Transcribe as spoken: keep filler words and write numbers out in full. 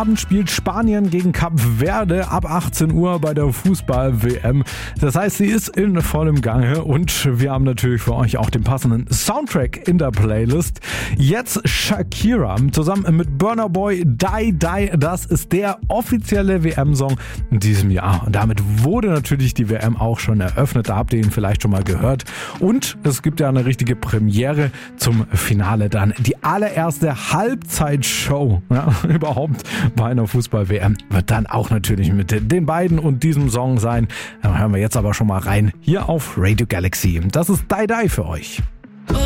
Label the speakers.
Speaker 1: Abend spielt Spanien gegen Kap Verde ab achtzehn Uhr bei der Fußball-W M. Das heißt, sie ist in vollem Gange und wir haben natürlich für euch auch den passenden Soundtrack in der Playlist. Jetzt Shakira zusammen mit Burna Boy, Die Die. Das ist der offizielle W M-Song in diesem Jahr. Und damit wurde natürlich die W M auch schon eröffnet. Da habt ihr ihn vielleicht schon mal gehört. Und es gibt ja eine richtige Premiere zum Finale dann. Die allererste Halbzeitshow ja, überhaupt bei einer Fußball-W M wird dann auch natürlich mit den beiden und diesem Song sein. Da hören wir jetzt aber schon mal rein hier auf Radio Galaxy. Das ist Die Die für euch.